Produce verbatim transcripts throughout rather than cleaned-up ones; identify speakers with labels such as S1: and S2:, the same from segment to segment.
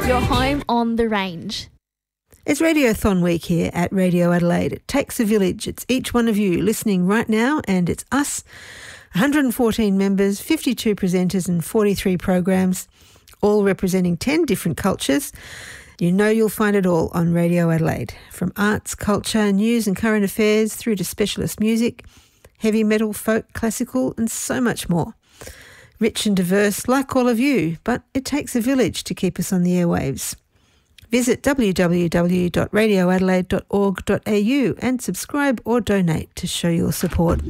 S1: Your home on the range.
S2: It's Radiothon week here at Radio Adelaide. It takes a village. It's each one of you listening right now, and it's us, one hundred fourteen members, fifty-two presenters and forty-three programs, all representing ten different cultures. You know you'll find it all on Radio Adelaide, from arts, culture, news and current affairs through to specialist music, heavy metal, folk, classical and so much more. Rich and diverse like all of you, but it takes a village to keep us on the airwaves. Visit w w w dot radio adelaide dot org dot a u and subscribe or donate to show your support.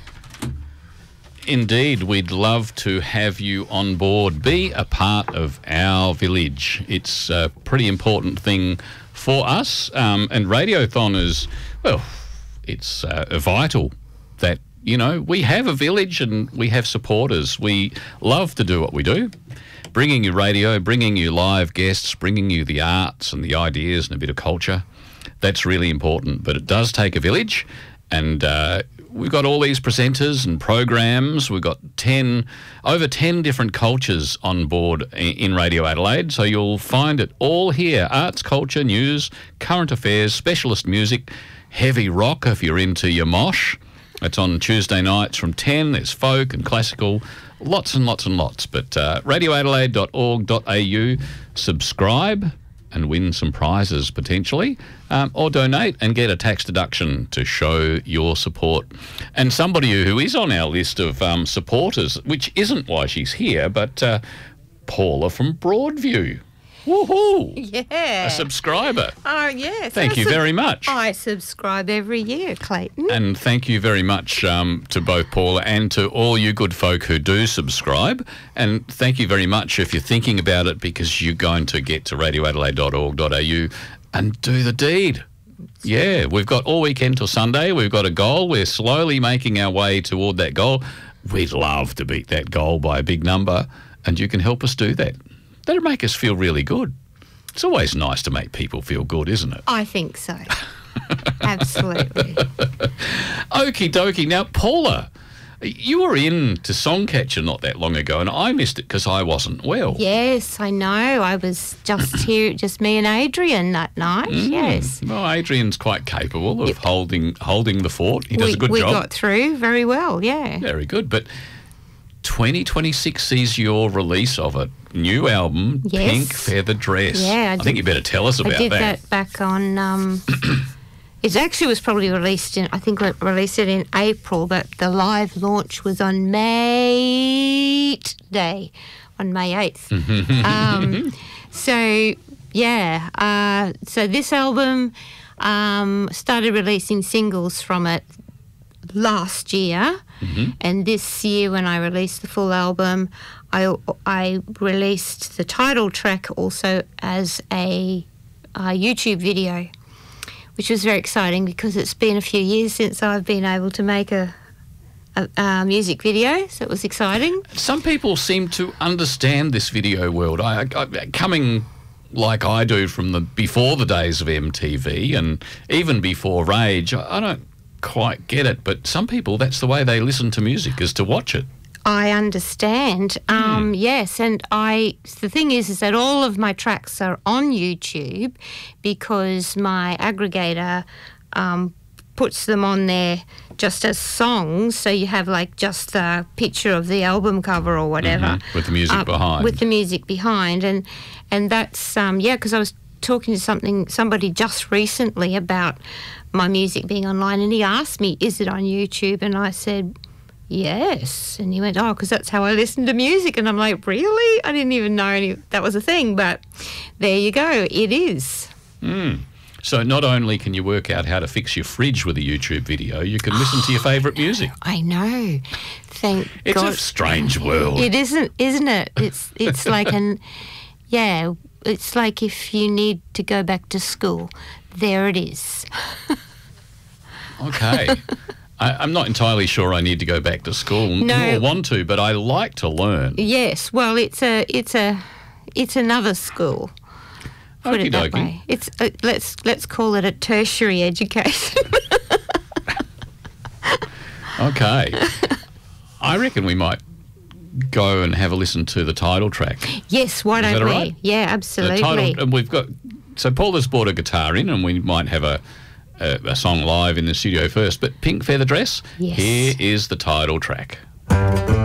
S3: Indeed, we'd love to have you on board. Be a part of our village. It's a pretty important thing for us. Um, and Radiothon is, well, it's uh, vital that, you know, we have a village and we have supporters. We love to do what we do. Bringing you radio, bringing you live guests, bringing you the arts and the ideas and a bit of culture. That's really important. But it does take a village, and uh, we've got all these presenters and programs. We've got ten, over ten different cultures on board in Radio Adelaide. So you'll find it all here. Arts, culture, news, current affairs, specialist music, heavy rock if you're into your mosh. It's on Tuesday nights from ten. There's folk and classical. Lots and lots and lots. But uh, radio adelaide dot org dot a u, subscribe and win some prizes potentially, um, or donate and get a tax deduction to show your support. And somebody who is on our list of um, supporters, which isn't why she's here, but uh, Paula from Broadview. Woohoo!
S4: Yeah.
S3: A subscriber.
S4: Oh, yes.
S3: Thank
S4: I
S3: you
S4: sub-
S3: very much.
S4: I subscribe every year, Clayton.
S3: And thank you very much um, to both Paula and to all you good folk who do subscribe. And thank you very much if you're thinking about it, because you're going to get to radio adelaide dot org dot a u and do the deed. Yeah, we've got all weekend till Sunday. We've got a goal. We're slowly making our way toward that goal. We'd love to beat that goal by a big number, and you can help us do that. That'll make us feel really good. It's always nice to make people feel good, isn't it?
S4: I think so. Absolutely.
S3: Okie dokie. Now, Paula, you were in to Songcatcher not that long ago, and I missed it because I wasn't well.
S4: Yes, I know. I was just here, just me and Adrian that night.
S3: Mm.
S4: Yes.
S3: Well, Adrian's quite capable of
S4: Yep.
S3: holding holding the fort. He does
S4: we,
S3: a good
S4: we
S3: job.
S4: We got through very well, yeah.
S3: Very good. But twenty twenty-six sees your release of a new album,
S4: Yes.
S3: Pink Feather Dress.
S4: Yeah, I
S3: I,
S4: did-
S3: think you better tell us about
S4: I did
S3: that.
S4: that, back on... Um, it actually was probably released in... I think we released it in April, but the live launch was on May Day, on May eighth. um, so, yeah. Uh, so this album, um, started releasing singles from it last year.
S3: Mm-hmm.
S4: And this year, when I released the full album, I, I released the title track also as a, a YouTube video, which was very exciting because it's been a few years since I've been able to make a, a, a music video, so it was exciting.
S3: Some people seem to understand this video world. I, I, coming like I do from the before the days of M T V and even before Rage, I, I don't quite get it, but some people, that's the way they listen to music, is to watch it.
S4: I understand. Um,
S3: Mm.
S4: Yes, and I. The thing is, is that all of my tracks are on YouTube because my aggregator um, puts them on there just as songs. So you have like just a picture of the album cover or whatever,
S3: Mhm, with the music
S4: uh,
S3: behind.
S4: With the music behind, and and that's um, yeah. Because I was talking to something somebody just recently about my music being online, and he asked me, "Is it on YouTube?" And I said, yes. And he went, oh, because that's how I listen to music. And I'm like, really? I didn't even know any, that was a thing. But there you go. It is.
S3: Mm. So not only can you work out how to fix your fridge with a YouTube video, you can listen to your favourite music.
S4: I know. Thank
S3: It's
S4: God.
S3: a strange world.
S4: It isn't, isn't it? It's it's like an, yeah, it's like if you need to go back to school, there it is.
S3: Okay. I, I'm not entirely sure I need to go back to school,
S4: No.
S3: nor want to, but I like to learn.
S4: Yes. Well, it's a it's a it's another school. Put it that
S3: Okey-dokey.
S4: way. It's uh, let's let's call it a tertiary education.
S3: Okay. I reckon we might go and have a listen to the title track?
S4: Yes, why
S3: Is
S4: don't
S3: that
S4: we?
S3: all right?
S4: Yeah,
S3: The
S4: absolutely.
S3: title, and we've got, so Paul has brought a guitar in, and we might have a, a, a song live in the studio first, but Pink Feather Dress,
S4: Yes.
S3: here is the title track.